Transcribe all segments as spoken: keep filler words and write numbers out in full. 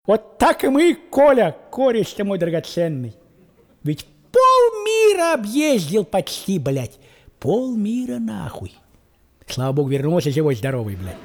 Вот так и мы, Коля, кореш ты мой драгоценный. Ведь полмира объездил почти, блядь. Полмира нахуй. Слава богу, вернулся живой, здоровый, блядь.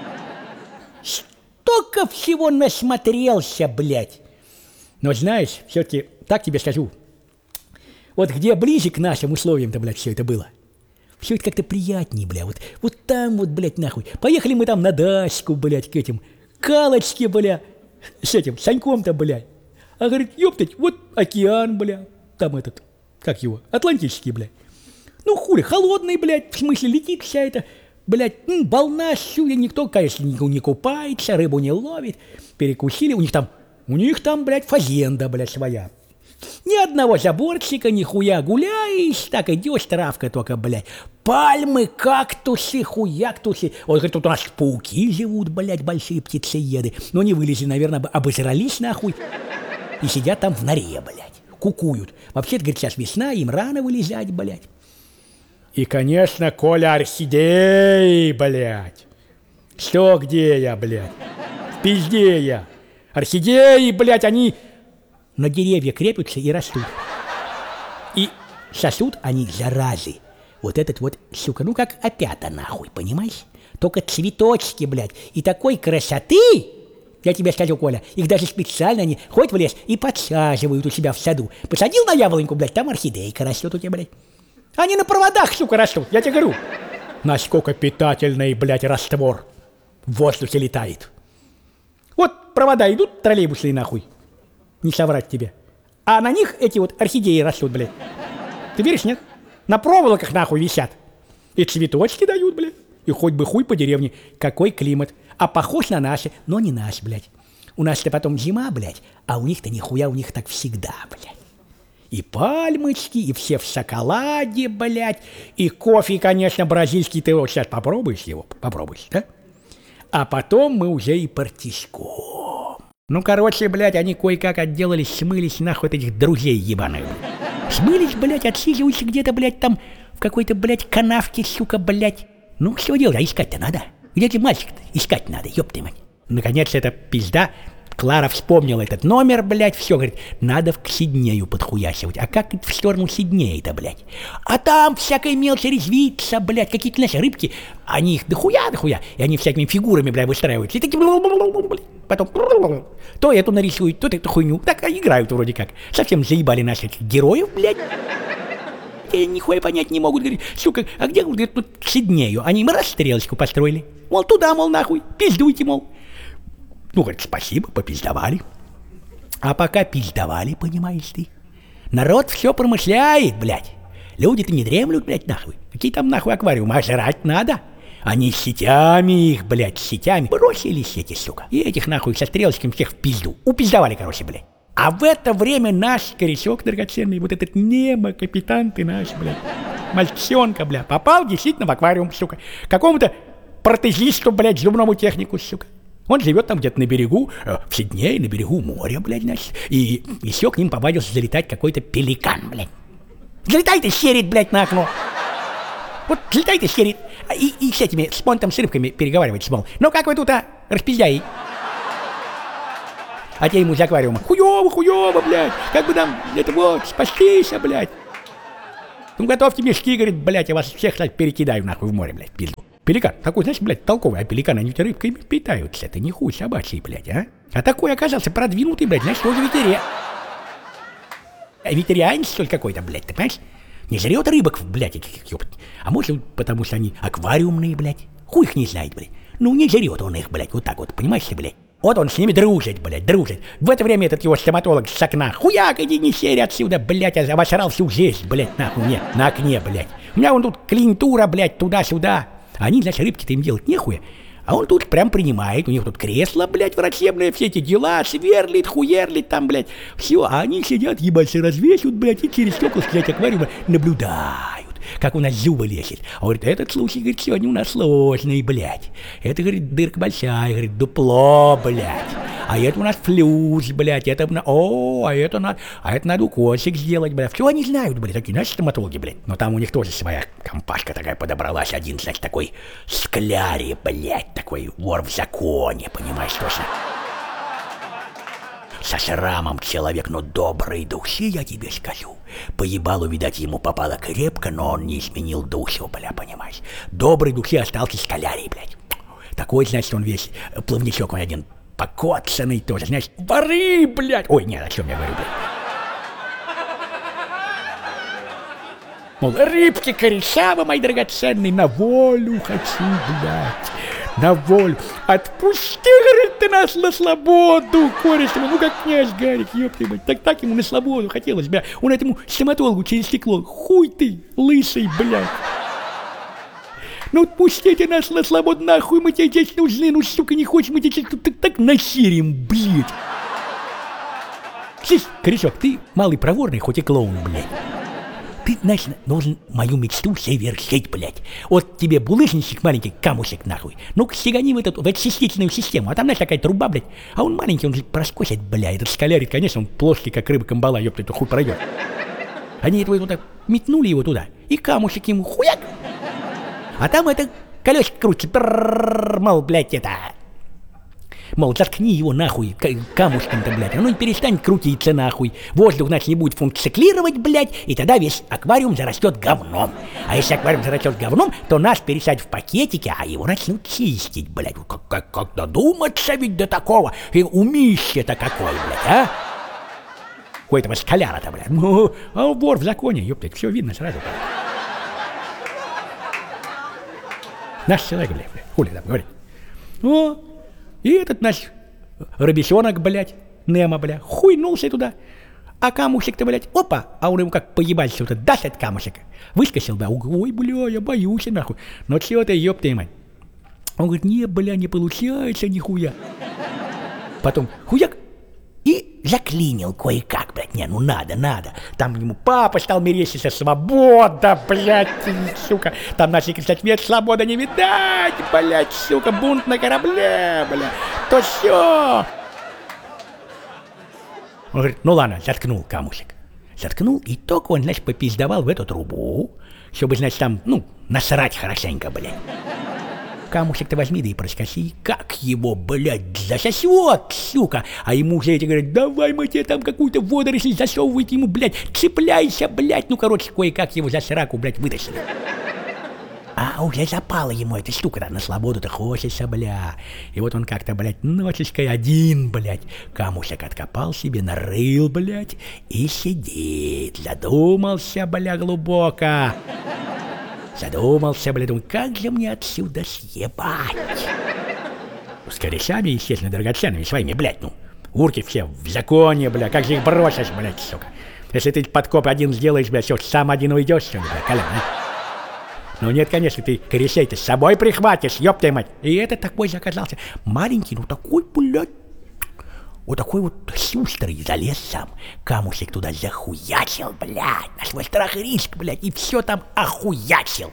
Столько всего насмотрелся, блядь. Но знаешь, все-таки так тебе скажу. Вот где ближе к нашим условиям-то, блядь, все это было. Все это как-то приятнее, бля. Вот, вот там вот, блядь, нахуй. Поехали мы там на дачку, блядь, к этим. Калочке, бля. С этим, Саньком-то, блядь. А говорит, ёптать, вот океан, бля. Там этот, как его, Атлантический, блядь. Ну, хули, холодный, блядь. В смысле, летит вся эта, блядь, м, волна сюда. Никто, конечно, не, не купается, рыбу не ловит. Перекусили. У них там, у них там, блядь, фазенда, блядь, своя. Ни одного заборчика, нихуя гуляешь, так идешь, травка только, блядь. Пальмы, кактусы, хуяктусы. Он говорит, тут у нас пауки живут, блядь, большие птицееды. Но не вылезли, наверное, обосрались нахуй. И сидят там в норе, блядь, кукуют. Вообще-то, говорит, сейчас весна, им рано вылезать, блядь. И, конечно, Коля, орхидеи, блядь. Что, где я, блядь? В пизде я. Орхидеи, блядь, они... на деревья крепятся и растут. И сосут они заразы. Вот этот вот, сука, ну как опята нахуй, понимаешь? Только цветочки, блядь. И такой красоты, я тебе скажу, Коля, их даже специально они ходят в лес и подсаживают у себя в саду. Посадил на яблоньку, блядь, там орхидейка растет у тебя, блядь. Они на проводах, сука, растут, я тебе говорю. Насколько питательный, блядь, раствор в воздухе летает. Вот провода идут, троллейбусные нахуй. Не соврать тебе. А на них эти вот орхидеи растут, блядь. Ты веришь, нет? На проволоках нахуй висят. И цветочки дают, блядь. И хоть бы хуй по деревне. Какой климат. А похож на наши, но не наш, блядь. У нас-то потом зима, блядь. А у них-то нихуя, у них так всегда, блядь. И пальмочки, и все в шоколаде, блядь. И кофе, конечно, бразильский. Ты вот сейчас попробуешь его? Попробуешь, да? А потом мы уже и партишком. Ну, короче, блядь, они кое-как отделались, смылись нахуй от этих друзей ебаных. Смылись, блядь, отсиживаются где-то, блядь, там в какой-то, блядь, канавке, сука, блядь. Ну, что делать, а искать-то надо? Где ты мальчик-то? Искать надо, ёб ты мать. Наконец, эта пизда, Клара вспомнила этот номер, блядь, все, говорит, надо к Сиднею подхуясивать. А как в сторону Сиднея-то, блядь? А там всякая мелочь резвится, блядь, какие-то, знаешь, рыбки, они их дохуя, дохуя, и они всякими фигурами, блядь, выстраиваются. И такие, блядь, потом то эту нарисуют, то эту хуйню. Так играют вроде как. Совсем заебали наших героев, блядь. И нихуя понять не могут, говорит, сука, а где, говорит, тут к Сиднею? Они им раз стрелочку построили. Мол, туда, мол, нахуй, пиздуйте, мол. Ну, говорит, спасибо, попиздовали. А пока пиздовали, понимаешь ты, народ все промышляет, блядь. Люди-то не дремлют, блядь, нахуй. Какие там нахуй аквариумы, а жрать надо. Они с сетями их, блядь, с сетями бросили сети, сука. И этих нахуй со стрелочками всех в пизду. Упиздовали, короче, блядь. А в это время наш корешок драгоценный, вот этот Немо, капитан ты наш, блядь, мальчонка, блядь, попал действительно в аквариум, сука. Какому-то протезисту, блядь, зубному технику, сука. Он живет там где-то на берегу, э, в Сиднее, на берегу моря, блядь, значит. И еще к ним повадился залетать какой-то пеликан, блядь. Залетает и серит, блядь, на окно. Вот залетает и серит. И, и с этими, с понтом, с рыбками переговаривается, мол, ну как вы тут, а, распиздяи? А те ему из аквариума, хуёво, хуёво, блядь, как бы нам, это вот, спастись, блядь. Ну готовьте мешки, говорит, блядь, я вас всех, кстати, перекидаю, нахуй, в море, блядь, пизду. Пеликан, такой, знаешь, блядь, толковый, а пеликаны, они рыбками питаются, это не хуй собачий, блядь, а? А такой оказался продвинутый, блядь, знаешь, тоже ветеринар. Ветерианец, что ли, какой-то, блядь, ты понимаешь? Не жрет рыбок, блядь, этих, ёпт. А может, потому что они аквариумные, блядь. Хуй их не знает, блядь. Ну, не жрет он их, блядь, вот так вот, понимаешь ли, блядь? Вот он с ними дружит, блядь, дружит. В это время этот его стоматолог с окна. Хуяк, иди не серь отсюда, блядь, я обосрал всю жизнь, блядь, нахуй мне, на окне, блядь. У меня вон тут клиентура, блядь, туда-сюда. Они, значит, рыбки-то им делать нехуя. А он тут прям принимает, у них тут кресло, блядь, врачебное, все эти дела, сверлит, хуерлит там, блядь. Все, а они сидят, ебать, развешивают, блядь, и через стекла, блядь, аквариума наблюдают, как у нас зубы лезет. А говорит, этот случай, говорит, сегодня у нас сложный, блядь. Это, говорит, дырка большая, говорит, дупло, блядь. А это у нас флюс, блядь, это, о, а это надо, а это надо укосик сделать, блядь. Все они знают, блядь, такие наши стоматологи, блядь. Но там у них тоже своя компашка такая подобралась, один, значит, такой скляри, блядь, такой вор в законе, понимаешь, точно. со шрамом человек, но доброй души, я тебе скажу. По ебалу, видать, ему попало крепко, но он не изменил душу, бля, понимаешь. Доброй души остался скалярий, блядь. Такой, значит, он весь плавничок, он один покоцанный тоже, знаешь, воры, блядь. Ой, нет, о чем я говорю, блядь. Мол, рыбки корешавы, мои драгоценные, на волю хочу, блядь. На волю. Отпусти, говорит, ты нас на свободу, кореш. Ну, как князь Гарик, ёпты, блядь. Так, так ему на свободу хотелось, бля. Он этому стоматологу через стекло. Хуй ты, лысый, блядь. Ну, отпустите нас на свободу, нахуй, мы тебе здесь нужны. Ну, сука, не хочешь, мы тебе тут так, так насирим, блядь. Слышь, корешок, ты малый проворный, хоть и клоун, блядь. Ты, значит, должен мою мечту совершить, блядь. Вот тебе булыжничек маленький, камушек, нахуй. Ну-ка, стегани в эту, в эту частичную систему. А там, знаешь, такая труба, блядь. А он маленький, он же проскочит, блядь. Этот скалярит, конечно, он плоский, как рыба камбала, ёпта, это хуй пройдет. Они этого туда метнули его туда, и камушек ему хуяк. А там это колесико крутится, мол, блядь, это... Мол, заткни его нахуй, камушком-то, блядь, оно не перестанет крутиться нахуй. Воздух, значит, не будет функционировать, блядь, и тогда весь аквариум зарастет говном. А если аквариум зарастет говном, то нас пересадят в пакетики, а его начнут чистить, блядь. Как, как, как додуматься ведь до такого? И умище-то какой, блядь, а? У этого скаляра-то, блядь. Ну, а вор в законе, ёптать, все видно сразу, блядь. Наш человек, блядь, хули там говорит. О, и этот наш рыбесенок, блядь, Немо, блядь, хуйнулся туда. А камушек-то, блядь, опа, а он ему как поебался вот даст этот камушек. Выскочил, да, ой, бля, я боюсь, нахуй. Но чего ты, ёб ты, мать. Он говорит, не, бля, не получается нихуя. Потом хуяк и заклинил кое-как, блядь, не, ну надо, надо. Там ему папа стал мерещиться, свобода, блядь, сука. Там начали кричать, нет, свобода не видать, блядь, сука, бунт на корабле, блядь, то все. Он говорит, ну ладно, заткнул камушек. Заткнул, и только он, значит, попиздовал в эту трубу, чтобы, значит, там, ну, насрать хорошенько, блядь. Камушек-то возьми, да и проскоси, как его, блядь, засосет, сука. А ему уже эти говорят, давай мы тебе там какую-то водоросль засовывайте ему, блядь, цепляйся, блядь. Ну, короче, кое-как его за сраку, блядь, вытащили. А уже запала ему эта штука-то, на свободу-то хочется, бля. И вот он как-то, блядь, ночечкой один, блядь, камушек откопал себе, нарыл, блядь, и сидит, задумался, бля, глубоко. Задумался, блядь, думаю, как же мне отсюда съебать? С корешами, естественно, драгоценными своими, блядь, ну, урки все в законе, бля, как же их бросишь, блядь, сука. Если ты подкоп один сделаешь, блядь, все, сам один уйдешь, что ли, блядь, Колян, а? Ну нет, конечно, ты корешей-то с собой прихватишь, ёб твою мать. И это такой же оказался маленький, ну такой, блядь, вот такой вот шустрый, залез сам, камушек туда захуячил, блядь, на свой страх и риск, блядь, и все там охуячил.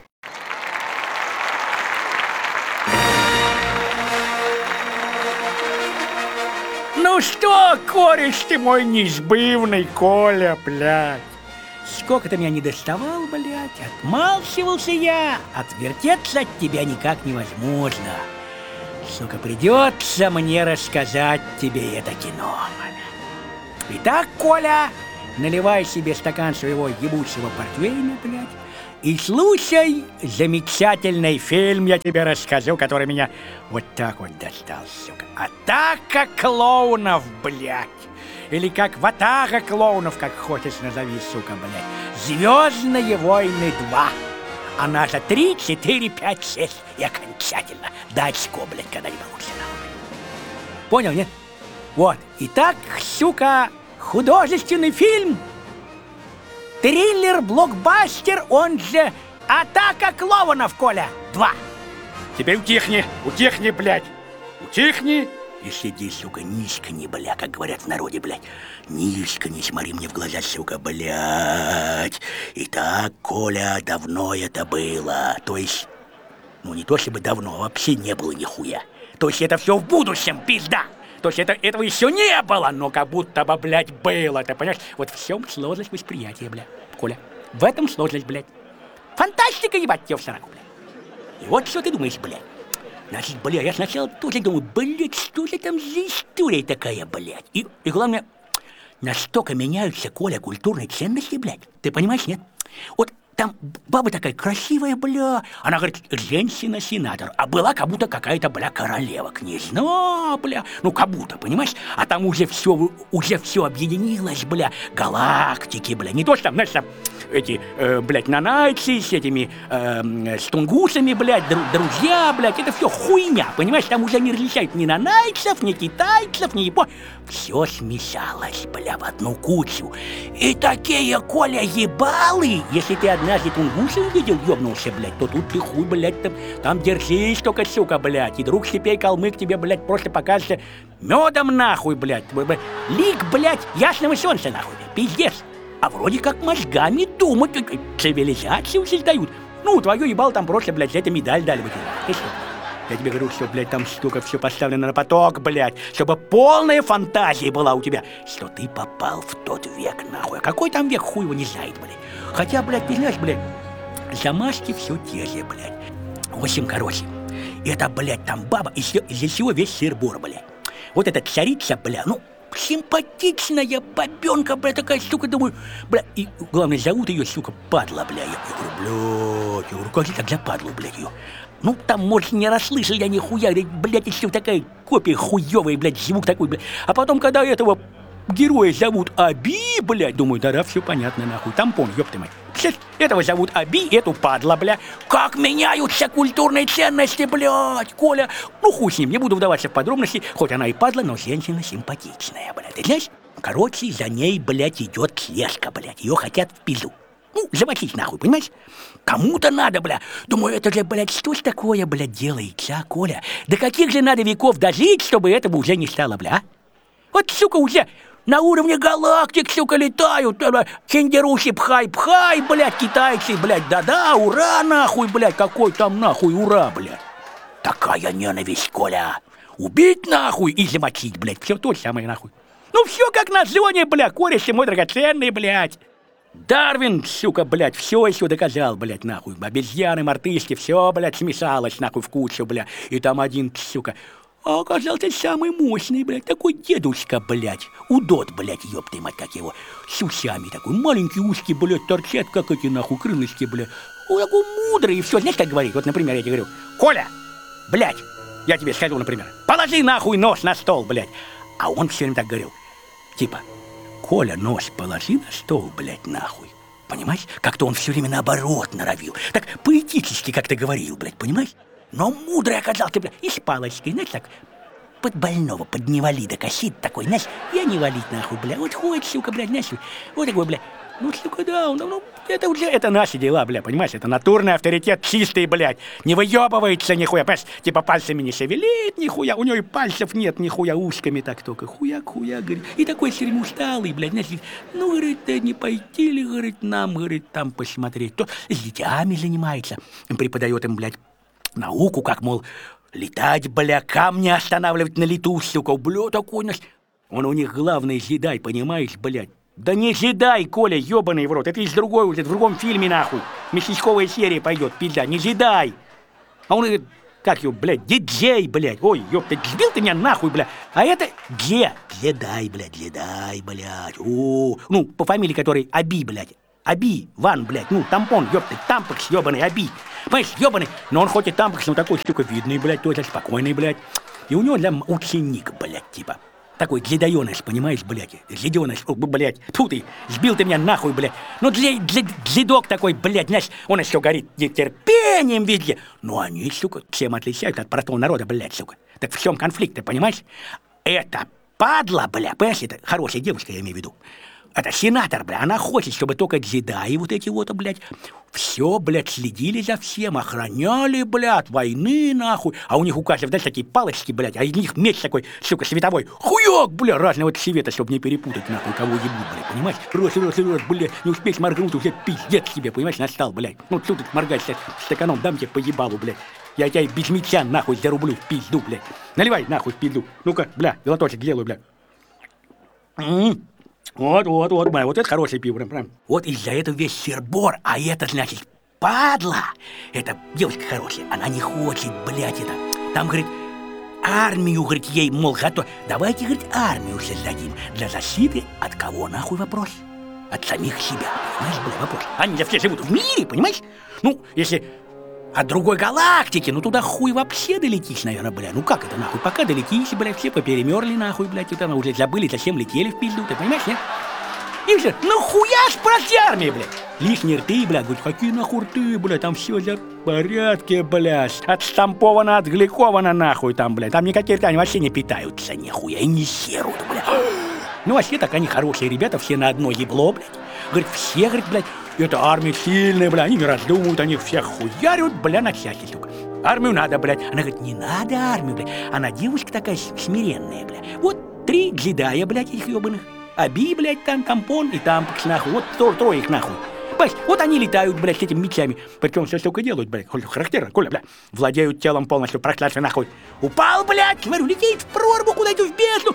Ну что, кореш ты мой неизбывный, Коля, блядь. Сколько ты меня не доставал, блядь, отмалчивался я, отвертеться от тебя никак невозможно. Сука, придется мне рассказать тебе это кино. Итак, Коля, наливай себе стакан своего ебучего портвейна, блядь, и слушай замечательный фильм, я тебе расскажу, который меня вот так вот достал, сука. «Атака клоунов», блядь. Или как «Ватага клоунов», как хочешь назови, сука, блядь. «Звездные войны два». Она за три, четыре, пять, шесть и окончательно до очко, блядь, когда-нибудь получится. Понял, нет? Вот. Итак, сука, художественный фильм. Триллер-блокбастер, он же «Атака клоунов», Коля, два. Теперь утихни, утихни, блядь. Утихни. И сиди, сука, низко-не, бля, как говорят в народе, блядь. Низко не смотри мне в глаза, сука, блядь. Итак, Коля, давно это было. То есть, ну не то чтобы давно, вообще не было нихуя. То есть это все в будущем, пизда. То есть это, этого еще не было, но как будто бы, блядь, было. Ты понимаешь? Вот в чем сложность восприятия, блядь, Коля. В этом сложность, блядь. Фантастика, ебать, тебе в сраку, блядь. И вот что ты думаешь, блядь. Значит, бля, я сначала тоже думаю, блядь, что же там за история такая, блядь? И, и главное, настолько меняются, Коля, культурные ценности, блядь. Ты понимаешь, нет? Вот там баба такая красивая, бля. Она говорит, женщина-сенатор. А была как будто какая-то, бля, королева, княжна, бля. Ну, как будто, понимаешь? А там уже все, уже все объединилось, бля. Галактики, бля. Не то, что там, знаешь, там эти, э, блядь, нанайцы с этими, э, с тунгусами, блядь, дру, друзья, блядь. Это все хуйня, понимаешь? Там уже не различают ни нанайцев, ни китайцев, ни японцев. Все смешалось, бля, в одну кучу. И такие, Коля, ебалы, если ты однажды тунгуса увидел, ёбнулся, блядь, то тут ты хуй, блядь, там, там держись только, сука, блядь. И друг Степей Калмык тебе, блядь, просто покажется медом нахуй, блядь. Лик, блядь, ясного солнца, нахуй, пиздец. А вроде как мозгами думают, цивилизацию создают. Ну, твою ебал там просто, блядь, за это медаль дали бы тебе. Я тебе говорю, что, блядь, там столько все поставлено на поток, блядь, чтобы полная фантазия была у тебя, что ты попал в тот век, нахуй. А какой там век, хуй его не знает, блядь. Хотя, блядь, ты знаешь, блядь, замашки все те же, блядь. В общем, короче, это, блядь, там баба, из-за чего весь сыр-бор, блядь. Вот эта царица, блядь, ну, симпатичная бабенка, блядь, такая, сука, думаю, блядь, и, главное, зовут ее, сука, падла, блядь. Я говорю, блядь, я говорю, как же так за падлу, блядь, ее? Ну, там, может, не расслышал я нихуя, блядь, еще такая копия хуёвая, блядь, звук такой, блядь. А потом, когда этого героя зовут Аби, блядь, думаю, да-да, все понятно, нахуй, тампон, ёпта мать. Сейчас этого зовут Аби, эту падла, блядь. Как меняются культурные ценности, блядь, Коля. Ну, хуй с ним, не буду вдаваться в подробности, хоть она и падла, но женщина симпатичная, блядь. Ты знаешь, короче, за ней, блядь, идет слежка, блядь, ее хотят в пизду. Ну, замочить нахуй, понимаешь? Кому-то надо, бля. Думаю, это же, блядь, что ж такое, блядь, делается, а, Коля? До каких же надо веков дожить, чтобы этого уже не стало, бля, а? Вот, сука, уже на уровне галактик, сука, летают, кенгерухи, пхай-пхай, блядь, китайцы, блядь, да-да, ура, нахуй, блядь, какой там, нахуй, ура, блядь. Такая ненависть, Коля. Убить, нахуй, и замочить, блядь, все то же самое, нахуй. Ну, все как на зоне, бля, кореш мой драгоценный, блядь. Дарвин, сука, блядь, все еще доказал, блядь, нахуй. Обезьяны, мартышки, все, блядь, смешалось, нахуй, в кучу, блядь. И там один, сука, оказался самый мощный, блядь, такой дедушка, блядь. Удот, блядь, ёпты мать, как его. С усями такой, маленький узкий, блядь, торчат, как эти, нахуй, крылышки, блядь. Он такой мудрый, и все, знаешь, как говорит? Вот, например, я тебе говорю, Коля, блядь, я тебе скажу, например, положи, нахуй, нож на стол, блядь. А он все время так говорил, типа, Коля, нож положи на стол, блядь, нахуй. Понимаешь? Как-то он все время наоборот норовил. Так поэтически как-то говорил, блядь, понимаешь? Но мудрый оказался, блядь, и с палочкой, знаешь, так, под больного, под невалида косит такой, знаешь, я не валить, нахуй, блядь, вот ходит, сука, блядь, знаешь, вот такой, блядь, ну, сука, да, он, ну, это уже, это наши дела, блядь, понимаешь, это натурный авторитет чистый, блядь, не выебывается нихуя, понимаешь, типа пальцами не шевелит нихуя, у него и пальцев нет нихуя, ушками так только, хуяк-хуя, говорит, и такой все время усталый, блядь, знаешь, ну, говорит, да не пойти ли, говорит, нам, говорит, там посмотреть, то с детьми занимается, преподает им, блядь, науку, как, мол, летать, бля, камни останавливать на лету, сука, бля, такой наш, он у них главный жедай, понимаешь, блядь. Да не жедай, Коля, ёбаный в рот. Это из другой уже, в другом фильме, нахуй. Местечковая серия пойдет, пизда, не жедай. А он говорит, как его, блядь, диджей, блядь. Ой, ёб, ты сбил ты меня нахуй, блядь. А это где? Жедай, блядь, жедай, блядь. О, ну, по фамилии которой Аби, блядь. Аби, Ван, блядь, ну, тампон, ёб ты, тампекс, ёбаный, Аби. Понимаешь, ёбаный, но он хоть и тампекс, но такой, штука, видный, блядь, тоже спокойный, блядь. И у него для ученик, блядь, типа. Такой глядоёныш, понимаешь, блядь, глядёныш, блядь, тьфу ты, сбил ты меня нахуй, блядь. Ну, глядок такой, блядь, знаешь, он еще горит нетерпением везде. Ну, они, сука, чем отличаются от простого народа, блядь, сука. Так в чем конфликт, ты понимаешь? Это падла, блядь, понимаешь, это хорошая девушка, я имею в виду. Это сенатор, бля, она хочет, чтобы только джедаи вот эти вот, блядь, все, блядь, следили за всем, охраняли, блядь, от войны, нахуй. А у них у каждого, знаешь, такие палочки, блядь, а из них меч такой, сука, световой, хуёк, бля, разного цвета, чтобы не перепутать, нахуй, кого ебут, блядь, понимаешь? Раз, раз, раз, блядь, не успеть моргнуть, уже пиздец тебе, понимаешь, настал, блядь. Ну, что ты моргаешь, стаканом дам тебе по ебалу, блядь. Я тебя без меча, нахуй, зарублю в пизду, блядь. Наливай, нахуй, в пизду. Ну-ка, бля, велоточек делаю, бля. М-м-м. Вот, вот, вот, бля, вот это хорошее пиво, прям, прям. Вот из-за этого весь сыр-бор, а это, значит, падла. Эта девушка хорошая, она не хочет, блядь, это, Там, говорит, армию, говорит, ей, мол, готов. Давайте, говорит, армию создадим для защиты. От кого, нахуй, вопрос? От самих себя, понимаешь, бля, вопрос. Они же все живут в мире, понимаешь? Ну, если от другой галактики, ну туда хуй вообще долетишь, наверное, бля. Ну как это, нахуй? Пока долетишь, бля, все поперемерли, нахуй, блядь, вот она уже забыли, зачем летели в пизду, ты понимаешь, нет? И все, нахуя ж прости армии, блядь? Лишние рты, блядь, говорит, какие нахуй рты, блядь, там все за порядке, блядь. Отштамповано, отгликовано, нахуй там, блядь. Там никакие рты, они вообще не питаются, нихуя, и не серут, блядь. Ну, вообще так они хорошие ребята, все на одно ебло, блядь. Говорит, все, говорит, блядь, это армия сильная, блядь, они не раздумывают, они всех хуярят, бля, на части, сука. Армию надо, блядь. Она говорит, не надо армию, блядь. Она девушка такая смиренная, блядь. Вот три джедая, блядь, этих ебаных. Аби, блядь, там тампон и тампокс, нахуй. Вот трое, трое их, нахуй. Понимаешь, вот они летают, блядь, с этими мечами. Причем все столько делают, блядь. Характерно, Коля, блядь. Владеют телом полностью, проклятся, нахуй. Упал, блядь, смотрю, летит в прорву куда-то в бездну.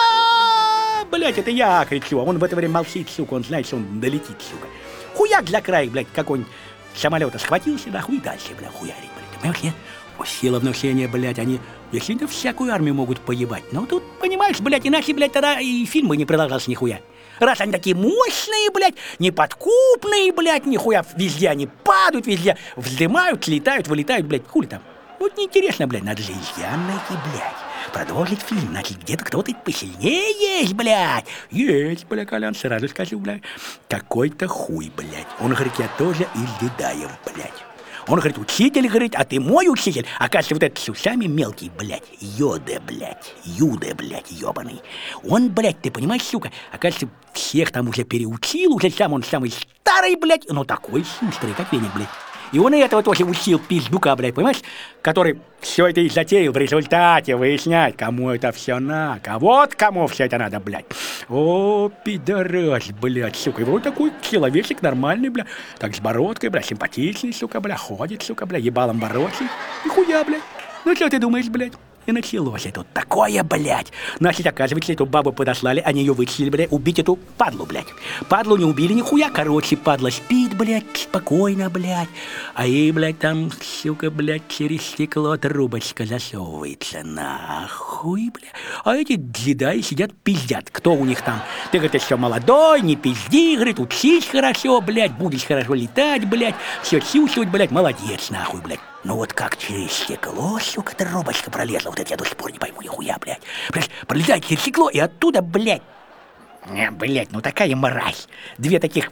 А-а-а, блядь, это я кричу. А он в это время молчит, сука. Он знает, что он долетит, сука. Хуяк для края, блядь, какой-нибудь самолета схватился, нахуй, и дальше, блядь, хуярик, блядь. Понимаешь, нет? Сила внушения, блядь, они действительно всякую армию могут поебать. Но тут, понимаешь, блядь, иначе, блядь, тогда и фильм бы не продолжался нихуя. Раз они такие мощные, блядь, неподкупные, блядь, нихуя, везде они падают, везде вздымают, летают, вылетают, блядь, хули там. Вот неинтересно, блядь, надо же изъян найти, блядь. Продолжить фильм, значит, где-то кто-то посильнее есть, блядь. Есть, блядь, Колян, сразу скажу, блядь. Какой-то хуй, блядь. Он говорит, я тоже из Дедаев, блядь. Он говорит, учитель, говорит, а ты мой учитель? Оказывается, вот этот с усами мелкий, блядь, Йода, блядь, Юда, блядь, ебаный. Он, блядь, ты понимаешь, сука, оказывается, всех там уже переучил, уже сам он самый старый, блядь, но такой шустрый, как веник, блядь. И он и этого тоже учил пиздюка, блядь, понимаешь? Который все это и затеял в результате выяснять, кому это все надо. А вот кому все это надо, блядь. О, пидорас, блядь, сука. И вот такой человечек нормальный, блядь. Так с бородкой, блядь, симпатичный, сука, блядь. Ходит, сука, блядь, ебалом бороться. Нихуя, блядь. Ну что ты думаешь, блядь? И началось это такое, блядь. Значит, оказывается, эту бабу подослали, они ее вытащили, блядь, убить эту падлу, блядь. Падлу не убили нихуя, короче, падла спит, блядь, спокойно, блядь. А ей, блядь, там, сука, блядь, через стекло трубочка засовывается. Нахуй, блядь. А эти джедаи сидят, пиздят. Кто у них там? Ты, говорит, еще молодой, не пизди, говорит, учись хорошо, блядь, будешь хорошо летать, блядь, все чувствовать, блядь, молодец, нахуй, блядь. Ну вот как через стекло, сука, трубочка пролезла, вот это я до сих пор не пойму, нихуя, блядь. Блядь, пролезает через стекло, и оттуда, блядь, не, блядь, ну такая мразь. Две таких,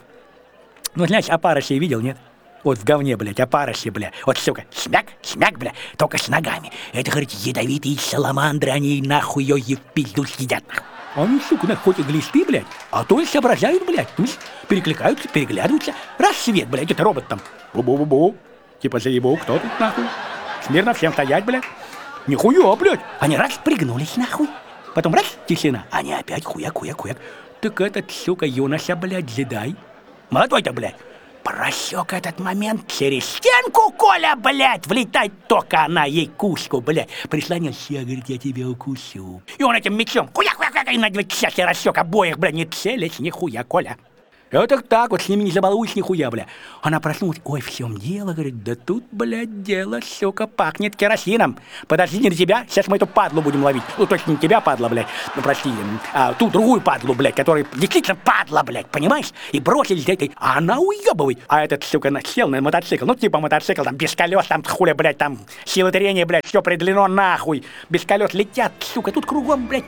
ну, знаешь, опарышей видел, нет? Вот в говне, блядь, опарыши, блядь. Вот, сука, смяк, смяк, блядь, только с ногами. Это, говорит, ядовитые саламандры, они нахуй ее в пизду съедят, нахуй. Они, сука, на хоть и глисты, блядь, а то и соображают, блядь, то есть перекликаются, переглядываются. Раз свет, блядь, это робот там, бу-бу-бу-бу. Типа заебал, кто тут, нахуй? Смирно всем стоять, блядь. Нихуя, блядь. Они раз пригнулись, нахуй. Потом раз, тишина. Они опять хуяк-хуяк-хуяк. Так этот, сука, юноша, блядь, джедай. Молодой-то, блядь. Просек этот момент через стенку, Коля, блядь. Влетает только она ей куску, блядь. Прислонился, говорит, я тебя укусю. И он этим мечом хуяк-хуяк-хуяк. И на двадцать час рассек обоих, блядь, не целясь, нихуя, Коля. Это так вот, с ними не забалуешь нихуя, бля. Она проснулась, ой, в чем дело, говорит, да тут, блядь, дело, сука, пахнет керосином. Подожди, не на тебя, сейчас мы эту падлу будем ловить. Ну, точно не тебя, падла, блядь, ну, прости, а ту другую падлу, блядь, которая действительно падла, блядь, понимаешь? И бросились за этой, а она уебывает. А этот, сука, сел на мотоцикл, ну, типа мотоцикл, там, без колес, там, хуля, блядь, там, силы трения, блядь, все определено, нахуй. Без колес летят, сука, тут кругом, блядь,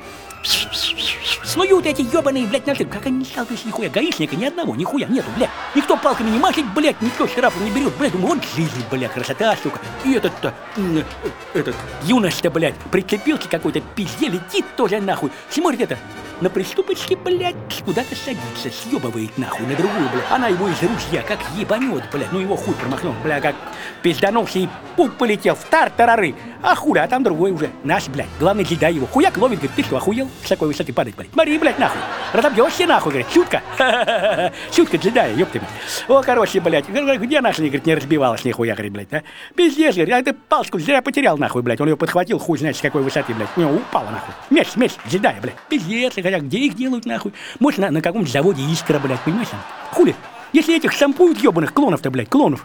снуют эти ебаные, блядь, наши. Как они не сталкиваются, нихуя, гаишника ни одного, нихуя нету, блядь. Никто палками не машет, блядь, никто штрафов не берет, блядь. Думаю, вот жизнь, блядь, красота, сука. И этот-то, этот, юнош-то, блядь, прицепился какой-то пизде, летит тоже нахуй. Смотрит это, на приступочке, блядь, куда-то садится, съебывает нахуй на другую, блядь. Она его из ружья как ебанет, блядь, ну его хуй промахнул, блядь, как пизданулся и пук полетел в тартарары. А хуля, а там другой уже, наш, блядь, главный джедай его. Хуяк ловит, говорит, ты что, охуел? С такой высоты падать, блядь. Смотри, блядь, нахуй. Разобьешься, нахуй, говорит, шутка. Шутка джедая, ёпты, блядь. О, короче, блядь, где нашли, говорит, не разбивалась нихуя, говорит, блядь, а? Пиздец, говорит, а ты палочку зря потерял, нахуй, блядь. Он ее подхватил, хуй знает, с какой высоты, блядь. У него упала, нахуй. Меч, меч, джедая, блядь. Пиздец, хотя где их делают, нахуй? Может, на, на каком-то заводе Искра, блядь, понимаешь? Хули, если этих штампуют, ёбаных клонов-то, блядь, клонов.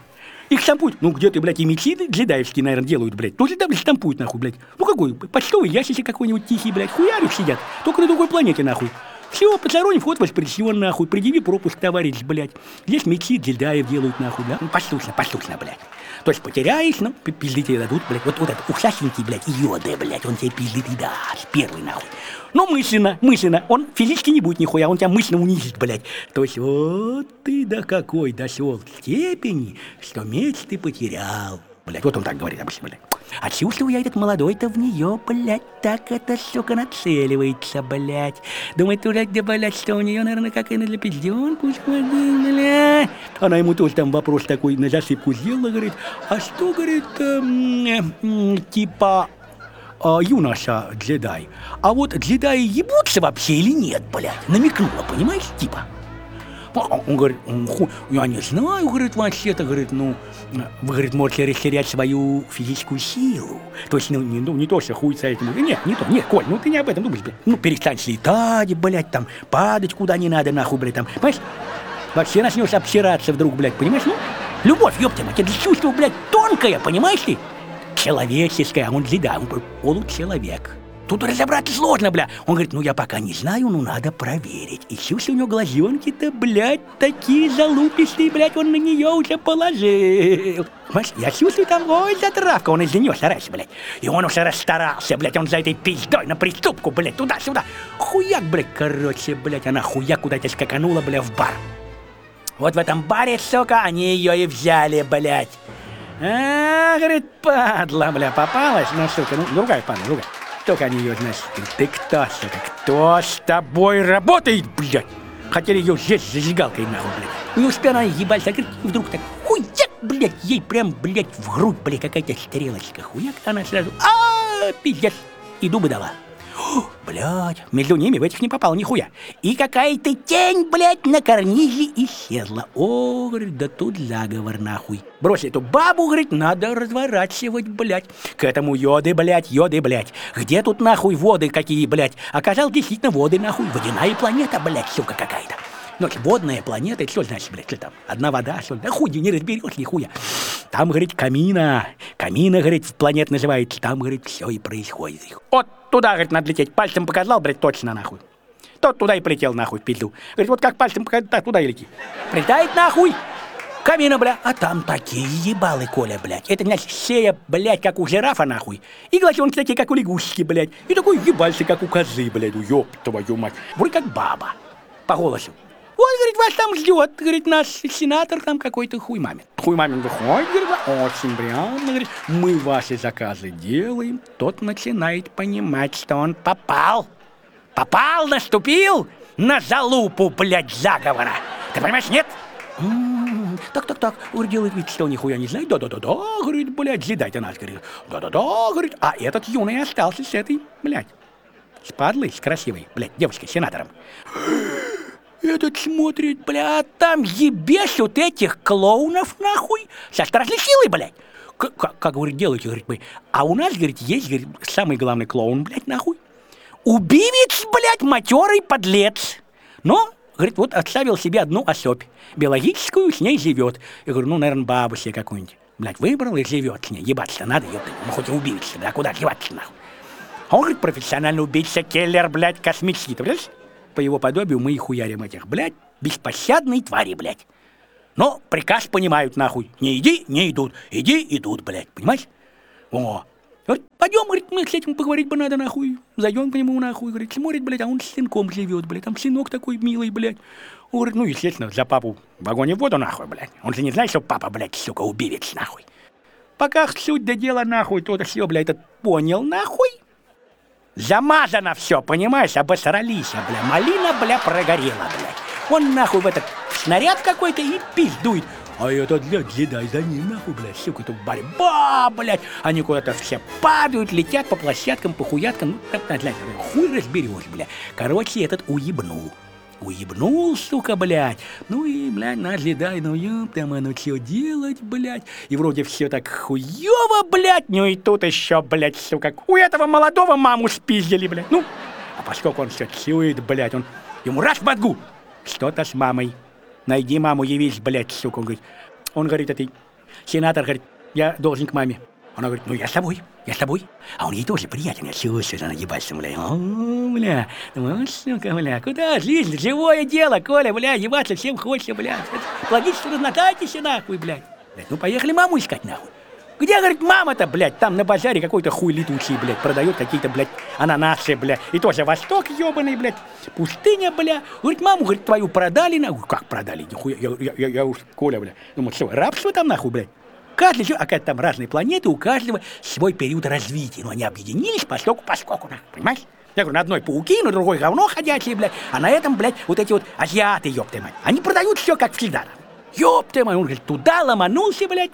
Их штампуют. Ну, где-то, блядь, и мечи джедаевские, наверное, делают, блядь. Тоже там штампуют, нахуй, блядь. Ну, какой? Почтовый ящичек какой-нибудь тихий, блядь. Хуярю сидят. Только на другой планете, нахуй. Все, посторонний вход воспрещен, нахуй. Предъяви пропуск, товарищ, блядь. Здесь мечи джедаев делают, нахуй, да? Ну, послушно, послушно, блядь. То есть потеряешь, ну, пизды тебе дадут, блядь. Вот, вот этот ухлясенький, блядь, Йода, блядь, он тебе пизды ты даст. Первый, нахуй. Но мысленно, мысленно. Он физически не будет нихуя, он тебя мысленно унизит, блядь. То есть вот ты до какой дошел степени, что меч ты потерял. Блядь, вот он так говорит обычно, блядь. А чувствую я, этот молодой-то в нее, блядь, так эта сука нацеливается, блядь. Думает, блядь, да, блядь, что у нее, наверное, какая-то для пизденку схватить, блядь. Она ему тоже там вопрос такой на засыпку сделала, говорит, а что, говорит, эм, эм, типа, э, юноша джедай, а вот джедаи ебутся вообще или нет, блядь? Намекнула, понимаешь, типа. Он говорит, я не знаю, говорит, вообще-то, говорит, ну, вы, говорит, можете растерять свою физическую силу. То есть, ну, не, ну, не то, что хуй с этим. Нет, не то, нет, Коль, ну ты не об этом думаешь, блядь. Ну, перестань летать, блядь, там, падать куда не надо, нахуй, блядь, там, понимаешь? Вообще начнешь обсираться вдруг, блядь, понимаешь? Ну, любовь, ёпта мать, это чувство, блядь, тонкое, понимаешь ты? Человеческое, а он джедай, он получеловек. Тут разобраться сложно, бля. Он говорит, ну я пока не знаю, но надо проверить. И чувствую, у него глазенки-то, блядь, такие залупистые, блядь, он на нее уже положил. Понимаешь, я чувствую там, ой, затравка, он из-за нее старается, блядь. И он уже расстарался, блядь, он за этой пиздой на приступку, блядь, туда-сюда. Хуяк, блядь, короче, блядь, она хуяк куда-то скаканула, блядь, в бар. Вот в этом баре, сука, они ее и взяли, блядь. А, говорит, падла, бля, попалась, ну, сука, ну, другая падла, другая. Только они ее, значит, ты кто, сука, кто с тобой работает, блядь? Хотели ее здесь зажигалкой, нахуй, блядь. Не успела она ебать закрыть, и вдруг так, хуяк, блядь, ей прям, блядь, в грудь, блядь, какая-то стрелочка, хуяк, она сразу, а пиздец, и дубы дала. Блядь, между ними в этих не попало нихуя. И какая-то тень, блядь, на карнизе исчезла. О, говорит, да тут заговор, нахуй. Брось эту бабу, говорит, надо разворачивать, блядь. К этому йоды, блядь, йоды, блядь. Где тут, нахуй, воды какие, блядь? Оказалось, действительно, воды, нахуй. Водяная планета, блядь, сука какая-то. Ну, водная планета, это что значит, блядь, что там? Одна вода, что ли? Да хуй, не разберешь нихуя. Там, говорит, камина. Камина, говорит, планета называется. Там, говорит, все и происходит. Вот туда, говорит, надо лететь. Пальцем показал, блядь, точно, нахуй. Тот туда и полетел, нахуй, в пизду. Говорит, вот как пальцем показал, так, туда и лети. Прилетает, нахуй. Камина, бля, а там такие ебалы, Коля, блядь. Это, значит, шея, блядь, как у жирафа, нахуй. И глазенки такие, как у лягушки, блядь. И такой ебальцы, как у козы, блядь. Ёб твою мать. Вроде как баба. По голосу. Вот, говорит, вас там ждет, говорит, наш сенатор там какой-то хуй мамин. Хуй мамин выходит, говорит, очень приятно, говорит, мы ваши заказы делаем. Тот начинает понимать, что он попал. Попал, наступил на залупу, блядь, заговора. Ты понимаешь, нет? М-м-м, так-так-так, говорит, делает вид, что нихуя не знает. Да-да-да-да, говорит, блядь, ждать-то нас, говорит. Да-да-да, говорит, а этот юный остался с этой, блядь, с падлой, с красивой, блядь, девочкой, сенатором. Этот смотрит, бля, там ебешут этих клоунов, нахуй, со страшной силой, блядь. Как, как, говорит, делайте, говорит, мы. А у нас, говорит, есть, говорит, самый главный клоун, блядь, нахуй. Убивец, блядь, матерый подлец. Но, говорит, вот оставил себе одну особь. Биологическую, с ней живет. Я говорю, ну, наверное, бабу себе какую-нибудь. Блядь, выбрал и живет с ней. Ебаться надо, ебать. Ну, хоть и убивец, да, куда деваться, нахуй. А он, говорит, профессиональный убийца, киллер, блядь, космический, ты понимаешь? По его подобию мы и хуярим этих, блядь, беспощадные твари, блядь. Но приказ понимают, нахуй. Не иди, не идут. Иди, идут, блядь, понимаешь? О, говорит, пойдем, говорит, мы с этим поговорить бы надо, нахуй. Зайдем к нему, нахуй, говорит, смотрит, блядь, а он с сынком живет, блядь, там сынок такой милый, блядь. Он говорит, ну, естественно, за папу в огонь и в воду, нахуй, блядь. Он же не знает, что папа, блядь, сука, убивец, нахуй. Пока суть до дела, нахуй, то-то все, блядь, этот понял, нахуй. Замазано все, понимаешь, обосрались, бля, малина, бля, прогорела, блядь. Он нахуй в этот снаряд какой-то и пиздует. А этот, блядь, джедай за ним, нахуй, блядь, сука, тут борьба, блядь. Они куда-то все падают, летят по площадкам, по хуяткам, ну, как, блядь, хуй разберешь, блядь. Короче, этот уебнул. Уебнул, сука, блядь. Ну и, блядь, наш джедай, ну ёб там, а ну что делать, блядь? И вроде все так хуёво, блядь. Ну и тут еще, блядь, сука, у этого молодого маму спиздили, блядь. Ну, а поскольку он все чует, блядь, он ему раз в мозгу. Что-то с мамой. Найди маму, явись, блядь, сука. Он говорит, он говорит этой Сенатор говорит, я должен к маме. Она говорит, ну я с тобой, я с тобой. А он ей тоже приятен, я чувствую, она ебаться, бля. О, бля, ну, сука, бля, куда жизнь, живое дело, Коля, бля, ебаться всем хочется, бля. Логично, разнотайтесь, нахуй, блядь. Ну, поехали маму искать, нахуй. Где, говорит, мама-то, блядь, там на базаре какой-то хуй летучий, блядь, продает какие-то, блядь, ананасы, блядь, и тоже Восток ебаный, блядь, пустыня, бля. Говорит, маму, говорит, твою продали, нахуй. Как продали, нихуя, я, я, я, я уж, Коля, бля, думаю, что, рабство там, нахуй, блядь. Каждый, а как там разные планеты, у каждого свой период развития, но они объединились поскольку, поскольку, нахуй, понимаешь? Я говорю, на одной пауки, на другой говно ходячие, блядь, а на этом, блядь, вот эти вот азиаты, ёпты мать, они продают все как всегда, ёпты мать, он говорит, туда ломанулся, блядь.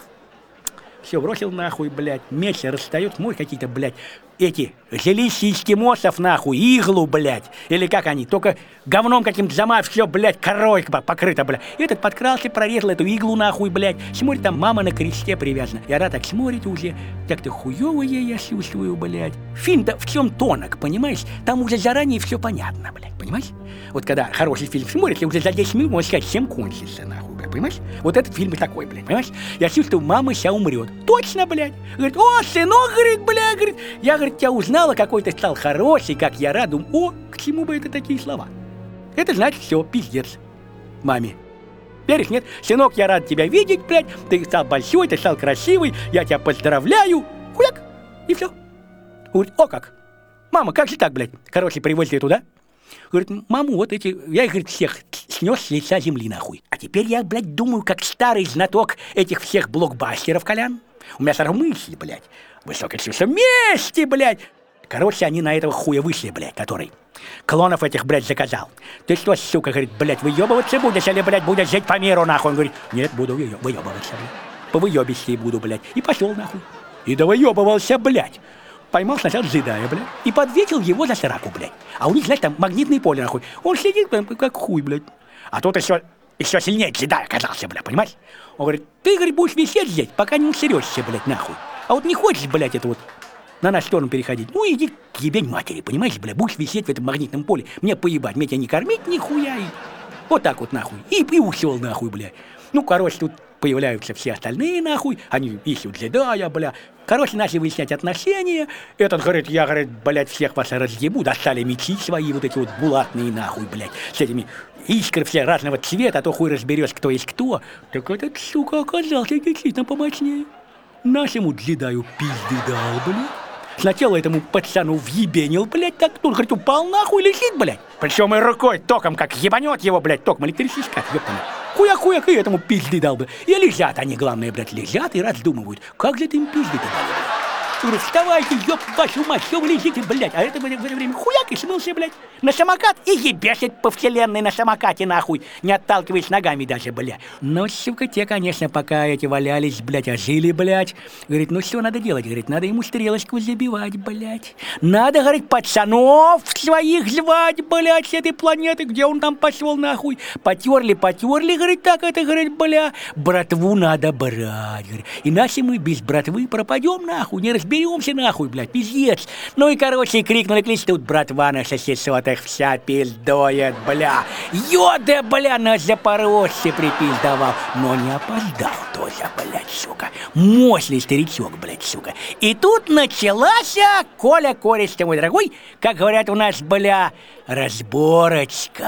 Все, бросил нахуй, блядь, меч расстает, мой какие-то, блядь, эти жилища эскимосов, нахуй, иглу, блядь, или как они, только говном каким-то замав, все, блядь, корой покрыто, блядь. Этот подкрался, прорезал эту иглу, нахуй, блядь, смотрит, там мама на кресте привязана. И она так смотрит уже, так-то хуёвое я чувствую, блядь. Фильм-то в чем тонок, понимаешь? Там уже заранее все понятно, блядь, понимаешь? Вот когда хороший фильм смотрите, уже за десять минут можно сказать, всем кончится, нахуй, блядь, понимаешь? Вот этот фильм и такой, блядь, понимаешь? Я чувствую, мама сейчас умрет. Точно, блядь. Говорит, о, сынок, говорит, блядь, говорит, я, говорит, тебя узнала, какой ты стал хороший, как я рад. Думаю, о, к чему бы это такие слова? Это значит, все, пиздец маме. Веришь, нет? Сынок, я рад тебя видеть, блядь, ты стал большой, ты стал красивый, я тебя поздравляю. Хуяк, и все. Говорит, о как, мама, как же так, блядь? Короче, привозили туда. Говорит, маму, вот эти, я их, говорит, всех снес с лица земли, нахуй. А теперь я, блядь, думаю, как старый знаток этих всех блокбастеров, Колян. У меня сразу мысли, блядь. Высокое чувство мести, блядь. Короче, они на этого хуя вышли, блядь, который клонов этих, блядь, заказал. Ты что, сука, говорит, блядь, выебываться будешь или, блядь, будешь жить по миру, нахуй? Он говорит, нет, буду выебываться, блядь. Повыебись буду, блядь. И пошел, нахуй. И довыебывался, блядь. Поймал сначала джедая, блядь, и подветил его за сраку, блядь. А у них, знаешь, там магнитное поле, нахуй. Он сидит, блядь, как хуй, блядь. А тот еще, еще сильнее джедай оказался, блядь, понимаешь? Он говорит, ты, говорит, будешь висеть здесь, пока не усерешься, блядь, нахуй. А вот не хочешь, блядь, это вот на нашу сторону переходить, ну иди к ебень матери, понимаешь, блядь, будешь висеть в этом магнитном поле, мне поебать, мне тебя не кормить нихуя, и вот так вот, нахуй. И, и ушел, нахуй, блядь. Ну, короче, тут появляются все остальные, нахуй, они ищут джедая, бля. Короче, начали выяснять отношения. Этот говорит, я, говорит, блядь, всех вас разъебу. Достали мечи свои, вот эти вот булатные, нахуй, блядь, с этими искры все разного цвета, а то хуй разберешь, кто есть кто. Так этот, сука, оказался действительно помощнее. Нашему джедаю пизды дал, блядь. Сначала этому пацану въебенил, блядь, так тут, говорит, упал нахуй, лежит, блядь. Причем и рукой током, как ебанет его, блядь, током электрический, как ёптана. Хуяк-хуяк, и этому пизды дал бы. И лежат они, главное, блядь, лежат и раздумывают, как же ты им пизды-то дали, блядь. Говорю, вставайте, ёб вашу мать, что вы лежите, блядь. А это, блядь, в это время хуяк и смылся, блядь, на самокат и ебешит по вселенной на самокате, нахуй, не отталкиваясь ногами даже, блядь. Но, сука, те, конечно, пока эти валялись, блядь, а жили, блядь. Говорит, ну что надо делать? Говорит, надо ему стрелочку забивать, блядь. Надо, говорит, пацанов своих звать, блядь, с этой планеты, где он там пошел, нахуй. Потерли, потерли, говорит, так это, говорит, бля. Братву надо брать, говорит. Иначе мы без братвы пропадем, нахуй, не разберемся. Беремся нахуй, блядь, пиздец. Ну и, короче, крикнули, клич, тут братва на шестисотых вся пиздоет, бля. Йода, бля, на Запорожце припиздовал. Но не опоздал тоже, блядь, сука. Мощный старичок, блядь, сука. И тут началась, Коля, кореш ты мой дорогой, как говорят у нас, бля, разборочка.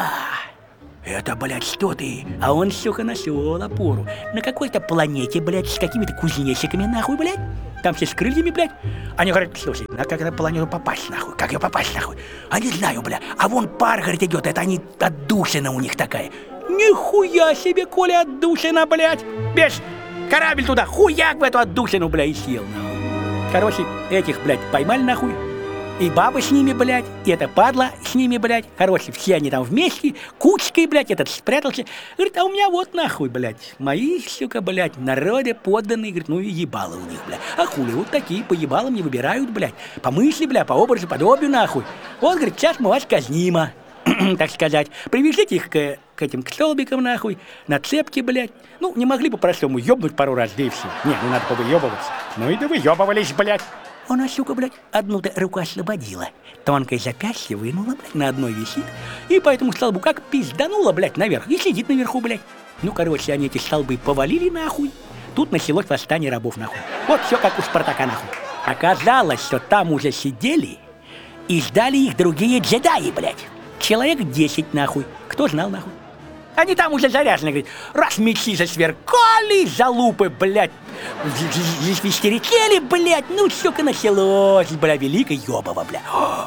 Это, блядь, что ты? А он, сука, нашел опору. На какой-то планете, блядь, с какими-то кузнечиками, нахуй, блядь. Там все с крыльями, блядь. Они говорят, слушай, на как на планету попасть, нахуй? Как ее попасть, нахуй? А не знаю, бля. А вон пар, говорит, идет. Это они, отдушина у них такая. Нихуя себе, Коля, отдушина, блядь. Бежь, корабль туда, хуяк в эту отдушину, блядь, и сел, нахуй. Короче, этих, блядь, поймали, нахуй. И баба с ними, блядь, и эта падла с ними, блядь. Короче, все они там вместе, кучкой, блядь, этот спрятался. Говорит, а у меня вот нахуй, блядь, мои, сука, блядь, народы подданные, говорит, ну и ебало у них, блядь. А хули, вот такие по ебалам не выбирают, блядь. По мысли, блядь, по образу, подобию, нахуй. Вот, говорит, сейчас мы вас казнимо, так сказать. Привяжите их к, к этим к столбикам, нахуй, на цепки, блядь. Ну, не могли бы по-простому ебнуть пару раз, да и все. Не, ну надо повыебываться. Ну и да выебывались, блядь. Она, сука, блядь, одну-то руку освободила. Тонкое запястье вынула, блядь, на одной висит. И по этому столбу как пизданула, блядь, наверх. И сидит наверху, блядь. Ну, короче, они эти столбы повалили нахуй. тут началось восстание рабов, нахуй. Вот все как у Спартака, нахуй. Оказалось, что там уже сидели и ждали их другие джедаи, блядь. Человек десять, нахуй. Кто знал, нахуй? Они там уже заряжены, говорит, раз мечи засверкали, залупы, блядь, засвистеретели, блядь, ну, сука, началось, бля, великое ёбово, бля.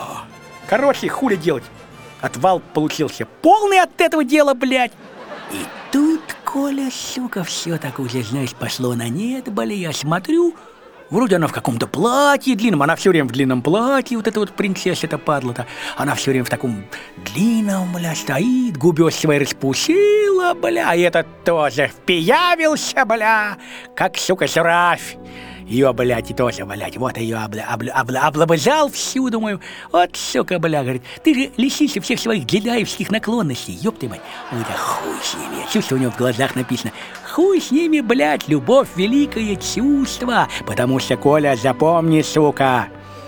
Короче, хули делать? Отвал получился полный от этого дела, блядь. И тут, Коля, сука, все так уже, знаешь, пошло на нет, бля, я смотрю, вроде она в каком-то платье длинном, она все время в длинном платье, вот эта вот принцесса-то падла-то, она все время в таком длинном, бля, стоит, губёс свои распушила, бля, и этот тоже впиявился, бля, как, сука, жирафь. Ее, блядь, и тоже, блядь, вот ее обля, обля, обля, облобызал всю, думаю, вот, сука, бля, говорит, ты же лишишься всех своих джедаевских наклонностей, ёб ты мать. Ой, да хуй с ними, чувство у него в глазах написано, хуй с ними, блядь, любовь — великое чувство, потому что, Коля, запомни, сука,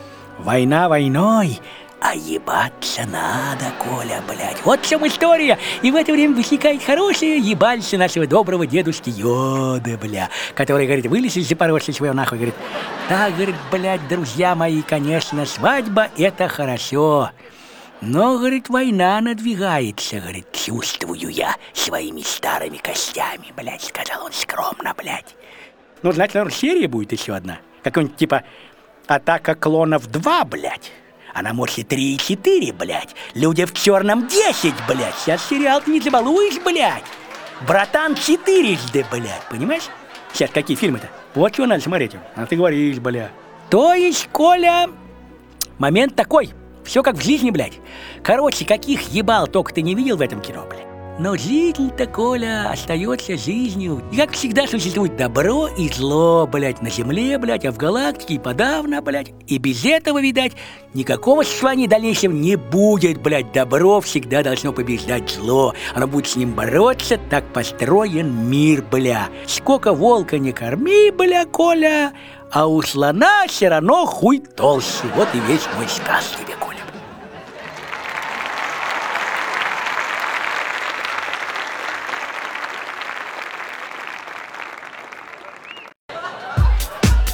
война войной, а ебаться надо, Коля, блядь. Вот в чем история. И в это время возникает хорошее ебальце нашего доброго дедушки Йоды, бля, который, говорит, вылез из запорожца своего, нахуй, говорит, так, говорит, блядь, друзья мои, конечно, свадьба — это хорошо. Но, говорит, война надвигается, говорит, чувствую я своими старыми костями, блядь, сказал он скромно, блядь. Ну, значит, наверное, серия будет еще одна. Какой-нибудь типа «Атака клонов два», блядь. Она может и три, и четыре, блядь. Люди в черном десять, блядь. Сейчас сериал ты не забалуешь, блядь. Братан четырежды, блядь. Понимаешь? Сейчас какие фильмы-то? Вот что надо смотреть. А ты говоришь, блядь. То есть, Коля, момент такой. Все как в жизни, блядь. Короче, каких ебал только ты не видел в этом кино, блядь. Но жизнь-то, Коля, остается жизнью. И как всегда существует добро и зло, блядь, на земле, блядь, а в галактике и подавно, блядь. И без этого, видать, никакого существования дальнейшего не будет, блядь. Добро всегда должно побеждать зло. Оно будет с ним бороться, так построен мир, бля. Сколько волка не корми, бля, Коля, а у слона все равно хуй толще. Вот и весь мой сказ тебе, Коля.